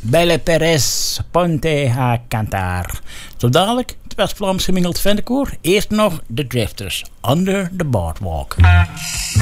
Belle Perez, Ponte a Cantar. Zo dadelijk het West-Vlaams gemingeld vendekoor. Eerst nog de Drifters, Under the Boardwalk.